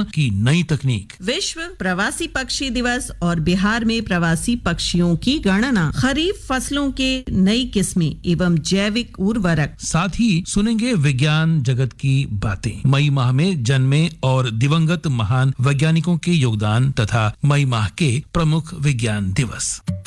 अध्यात्म की नई तकनीक, विश्व प्रवासी पक्षी दिवस और बिहार में प्रवासी पक्षियों की गणना, खरीफ फसलों के नई किस्में एवं जैविक उर्वरक। साथ ही सुनेंगे विज्ञान जगत की बातें, मई माह में जन्मे और दिवंगत महान वैज्ञानिकों के योगदान तथा मई माह के प्रमुख विज्ञान दिवस।